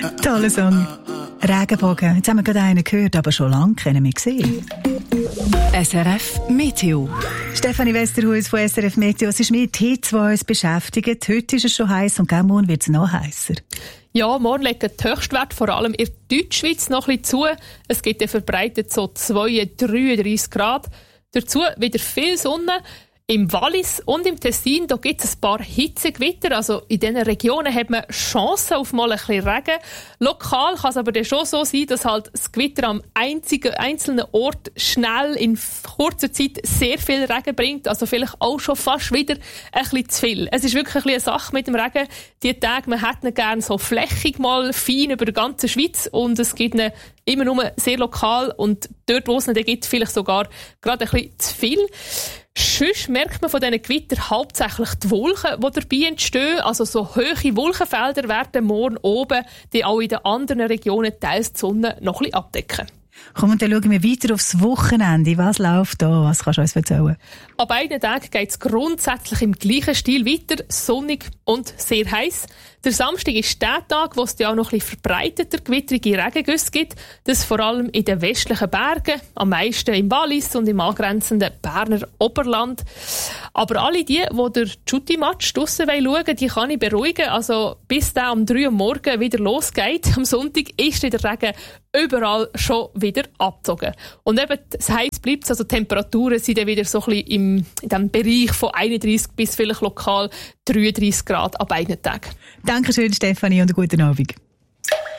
Toller Song. Regenbogen. Jetzt haben wir gerade einen gehört, aber schon lange keinen mehr gesehen. SRF Meteo. Stefanie Westerhuis von SRF Meteo. Es ist mit Hitze, die uns beschäftigt. Heute ist es schon heiß und morgen wird es noch heißer. Ja, morgen legen die Höchstwerte vor allem in der Deutschschweiz noch ein bisschen zu. Es gibt ja verbreitet so 32-33 Grad. Dazu wieder viel Sonne. Im Wallis und im Tessin, da gibt es ein paar Hitzegewitter. Also in diesen Regionen hat man Chancen auf mal ein bisschen Regen. Lokal kann es aber dann schon so sein, dass halt das Gewitter am einzelnen Ort schnell in kurzer Zeit sehr viel Regen bringt. Also vielleicht auch schon fast wieder ein bisschen zu viel. Es ist wirklich ein bisschen eine Sache mit dem Regen. Die Tage, man hätte ihn gerne so flächig mal fein über die ganze Schweiz und es gibt ihn immer nur sehr lokal und dort, wo es ihn gibt, vielleicht sogar gerade ein bisschen zu viel. Sonst merkt man von diesen Gewittern hauptsächlich die Wolken, die dabei entstehen. Also so hohe Wolkenfelder werden morgen oben, die auch in den anderen Regionen teils die Sonne noch ein bisschen abdecken. Komm, und dann schauen wir weiter aufs Wochenende. Was läuft da? Was kannst du uns erzählen? An beiden Tagen geht es grundsätzlich im gleichen Stil weiter, sonnig und sehr heiß. Der Samstag ist der Tag, wo es ja auch noch ein bisschen verbreiteter gewittrige Regengüsse gibt. Das vor allem in den westlichen Bergen, am meisten im Wallis und im angrenzenden Berner Oberland. Aber alle die den Schutti-Match draussen schauen wollen, die kann ich beruhigen. Also bis der um 3 Uhr morgens wieder losgeht, am Sonntag, ist der Regen überall schon wieder abgezogen. Und eben, das heiß bleibt, also die Temperaturen sind dann wieder so ein bisschen in diesem Bereich von 31 bis vielleicht lokal 33 Grad an beiden Tagen. Dankeschön, Stefanie, und einen guten Abend.